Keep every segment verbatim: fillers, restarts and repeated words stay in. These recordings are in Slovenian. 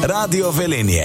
Radio Velenje.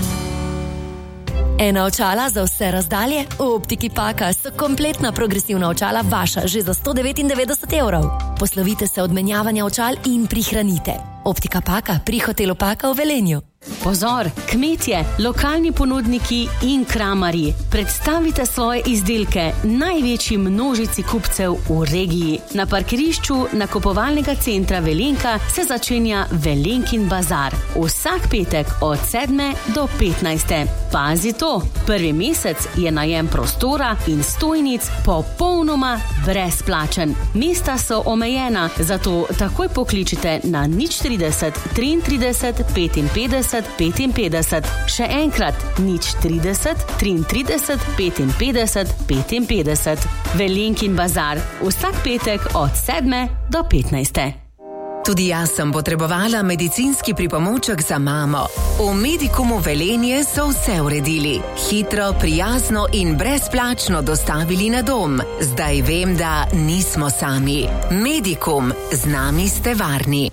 Ena očala za vse razdalje? V Optiki Paka so kompletna progresivna očala vaša že za sto devetindevetdeset evrov. Poslovite se od menjavanja očal in prihranite. Optika Paka pri hotelu Paka v Velenju. Pozor, kmetje, lokalni ponudniki in kramarji, predstavite svoje izdelke največji množici kupcev v regiji. Na parkirišču nakupovalnega centra Velenka se začenja Velenkin bazar. Vsak petek od sedme do petnajste. Pazi to, prvi mesec je najem prostora in stojnic popolnoma brezplačen. Mesta so omejena, zato takoj pokličite na nič trideset, triintrideset, petinpetdeset, petinpetdeset. Še enkrat, nič trideset, triintrideset, petinpetdeset, petinpetdeset. Velenkin bazar, vsak petek od sedme do petnajste. Tudi jaz sem potrebovala medicinski pripomoček za mamo. V Medikumu Velenje so vse uredili. Hitro, prijazno in brezplačno dostavili na dom. Zdaj vem, da nismo sami. Medikum, z nami ste varni.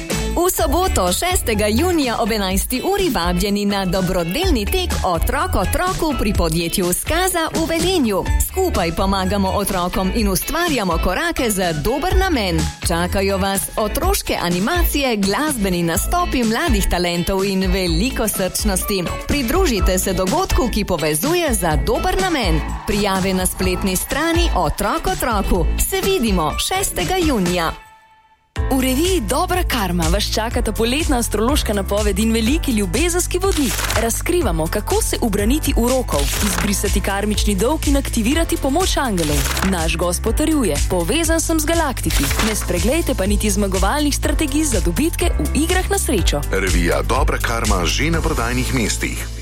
V soboto šestega junija ob enajsti uri vabljeni na dobrodelni tek Otrok otroku pri podjetju Skaza v Velenju. Skupaj pomagamo otrokom in ustvarjamo korake za dober namen. Čakajo vas otroške animacije, glasbeni nastopi mladih talentov in veliko srčnosti. Pridružite se dogodku, ki povezuje za dober namen. Prijave na spletni strani Otrok otroku. Se vidimo šestega junija. V reviji Dobra karma vas čakata poletna astrološka napoved in veliki ljubezenski vodnik. Razkrivamo, kako se ubraniti urokov, izbrisati karmični dolg in aktivirati pomoč angelov. Naš gost potrjuje, povezan sem z galaktiki. Ne spreglejte pa niti zmagovalnih strategij za dobitke v igrah na srečo. Revija Dobra karma že na prodajnih mestih.